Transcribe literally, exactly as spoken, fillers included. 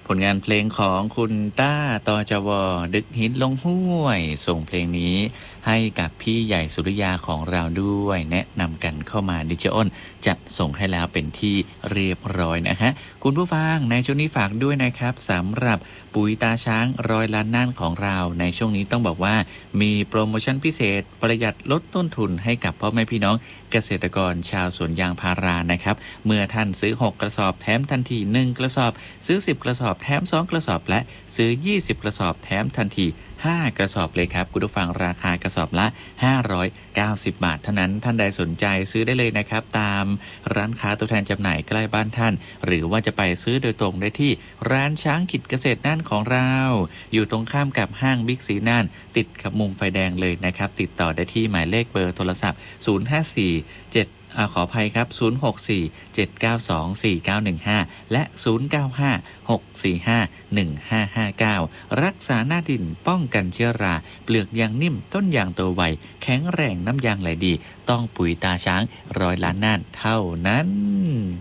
ผลงานเพลงของคุณต้าตอจวดึกหินลงห้วยส่งเพลงนี้ให้กับพี่ใหญ่สุริยาของเราด้วยแนะนำกันเข้ามาดิเจอ้นจัดส่งให้แล้วเป็นที่เรียบร้อยนะฮะคุณผู้ฟังในช่วงนี้ฝากด้วยนะครับสำหรับปุ๋ยตาช้างร้อยล้านน่านของเราในช่วงนี้ต้องบอกว่ามีโปรโมชั่นพิเศษประหยัดลดต้นทุนให้กับพ่อแม่พี่น้องเกษตรกรชาวสวนยางพารานะครับเมื่อท่านซื้อหกกระสอบแถมทันทีหนึ่งกระสอบซื้อสิบกระสอบแถมสองกระสอบและซื้อยี่สิบกระสอบแถมทันทีห้ากระสอบเลยครับคุณผู้ฟังราคากระสอบละห้าร้อยเก้าสิบบาทเท่านั้นท่านใดสนใจซื้อได้เลยนะครับตามร้านค้าตัวแทนจำหน่ายใกล้บ้านท่านหรือว่าจะไปซื้อโดยตรงได้ที่ร้านช้างกิจเกษตรน่านของเราอยู่ตรงข้ามกับห้างบิ๊กซีน่านติดกับมุมไฟแดงเลยนะครับติดต่อได้ที่หมายเลขเบอร์โทรศัพท์ศูนย์ ห้า สี่ เจ็ดอ่าขออภัยครับศูนย์ หก สี่ เจ็ด เก้า สอง สี่ เก้า หนึ่ง ห้าและศูนย์ เก้า ห้า หก สี่ ห้า หนึ่ง ห้า ห้า เก้ารักษาหน้าดินป้องกันเชื้อราเปลือกยางนิ่มต้นยางโตไวแข็งแรงน้ำยางไหลดีต้องปุ๋ยตาช้างร้อยล้านน่านเท่านั้น